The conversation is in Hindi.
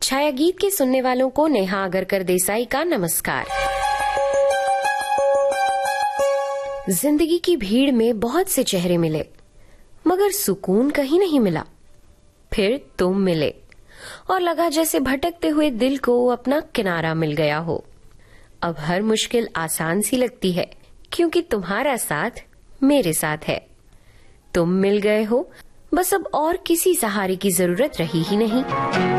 छाया गीत के सुनने वालों को नेहा आगरकर देसाई का नमस्कार। जिंदगी की भीड़ में बहुत से चेहरे मिले, मगर सुकून कहीं नहीं मिला। फिर तुम मिले और लगा जैसे भटकते हुए दिल को अपना किनारा मिल गया हो। अब हर मुश्किल आसान सी लगती है, क्योंकि तुम्हारा साथ मेरे साथ है। तुम मिल गए हो, बस अब और किसी सहारे की जरूरत रही ही नहीं।